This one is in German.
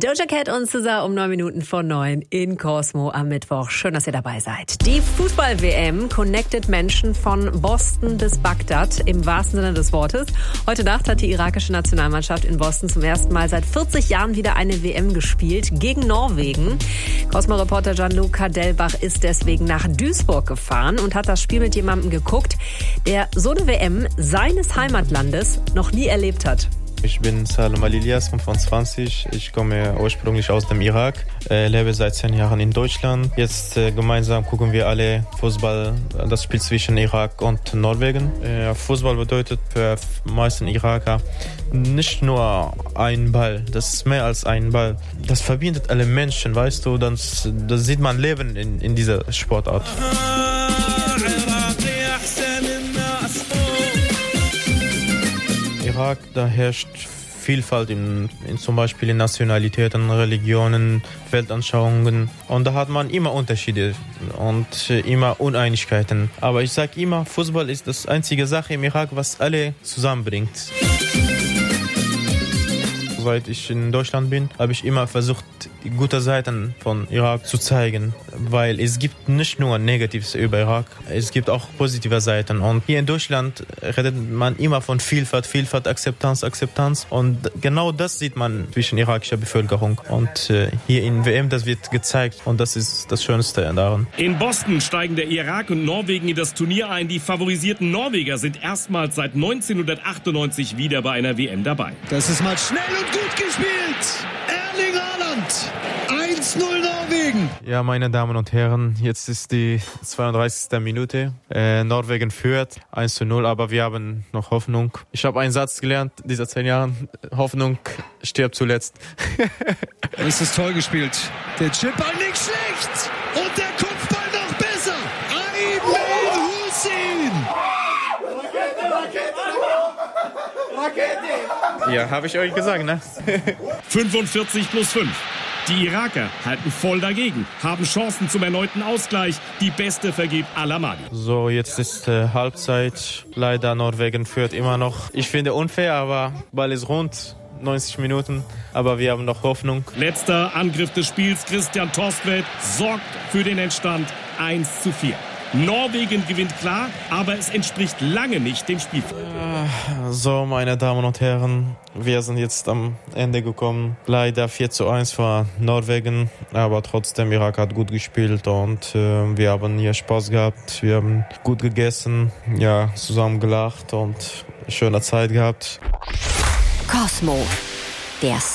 Doja Cat und SZA um 9:09 in Cosmo am Mittwoch. Schön, dass ihr dabei seid. Die Fußball-WM connectet Menschen von Boston bis Bagdad im wahrsten Sinne des Wortes. Heute Nacht hat die irakische Nationalmannschaft in Boston zum ersten Mal seit 40 Jahren wieder eine WM gespielt gegen Norwegen. Cosmo-Reporter Gianluca Delbach ist deswegen nach Duisburg gefahren und hat das Spiel mit jemandem geguckt, der so eine WM seines Heimatlandes noch nie erlebt hat. Ich bin Salem Al-Ilyas, 25. Ich komme ursprünglich aus dem Irak, lebe seit 10 Jahren in Deutschland. Jetzt gemeinsam gucken wir alle Fußball, das Spiel zwischen Irak und Norwegen. Fußball bedeutet für die meisten Iraker nicht nur ein Ball, das ist mehr als ein Ball. Das verbindet alle Menschen, weißt du, das sieht man Leben in dieser Sportart. Irak, da herrscht Vielfalt zum Beispiel in Nationalitäten, Religionen, Weltanschauungen. Und da hat man immer Unterschiede und immer Uneinigkeiten. Aber ich sage immer, Fußball ist das einzige Sache im Irak, was alle zusammenbringt. Seit ich in Deutschland bin, habe ich immer versucht, die guten Seiten von Irak zu zeigen. Weil es gibt nicht nur Negatives über Irak, es gibt auch positive Seiten. Und hier in Deutschland redet man immer von Vielfalt, Akzeptanz. Und genau das sieht man zwischen irakischer Bevölkerung. Und hier in WM, das wird gezeigt. Und das ist das Schönste daran. In Boston steigen der Irak und Norwegen in das Turnier ein. Die favorisierten Norweger sind erstmals seit 1998 wieder bei einer WM dabei. Das ist mal schnell und gut gespielt. Erling Haaland. 1-0 Norwegen. Ja, meine Damen und Herren, jetzt ist die 32. Minute. Norwegen führt 1-0, aber wir haben noch Hoffnung. Ich habe einen Satz gelernt, dieser 10 Jahren. Hoffnung stirbt zuletzt. Das ist toll gespielt. Der Chipball nicht schlecht. Und der Kopfball noch besser. Ayman Hussein. Rakete. Ja, habe ich euch gesagt, ne? 45+5. Die Iraker halten voll dagegen, haben Chancen zum erneuten Ausgleich. Die beste vergibt Al-Amadi. So, jetzt ist Halbzeit. Leider Norwegen führt immer noch. Ich finde unfair, aber Ball ist rund. 90 Minuten, aber wir haben noch Hoffnung. Letzter Angriff des Spiels. Christian Torstvedt sorgt für den Endstand 1:4. Norwegen gewinnt klar, aber es entspricht lange nicht dem Spiel. So, meine Damen und Herren, wir sind jetzt am Ende gekommen. Leider 4:1 für Norwegen, aber trotzdem Irak hat gut gespielt und wir haben hier Spaß gehabt. Wir haben gut gegessen, ja, zusammen gelacht und schöne Zeit gehabt. Cosmo, der